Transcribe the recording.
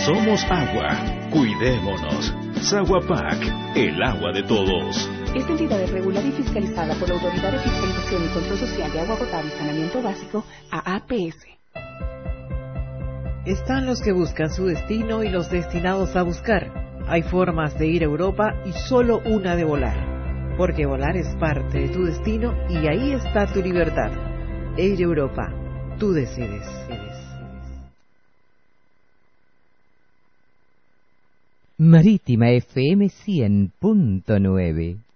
Somos agua. Cuidémonos. Saguapac, el agua de todos. Esta entidad es regulada y fiscalizada por la Autoridad de Fiscalización y Control Social de Agua Potable y Saneamiento Básico, AAPS. Están los que buscan su destino y los destinados a buscar. Hay formas de ir a Europa y solo una de volar. Porque volar es parte de tu destino y ahí está tu libertad. Air Europa, tú decides. Marítima FM 100.9